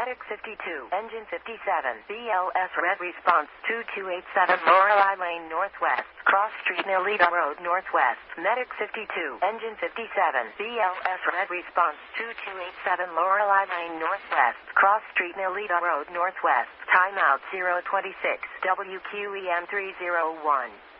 Medic 52, Engine 57, BLS Red Response 2287, Lorelei Lane Northwest, Cross Street Nolita Road Northwest, Medic 52, Engine 57, BLS Red Response 2287, Lorelei Lane Northwest, Cross Street Nolita Road Northwest, timeout 026, WQEM 301.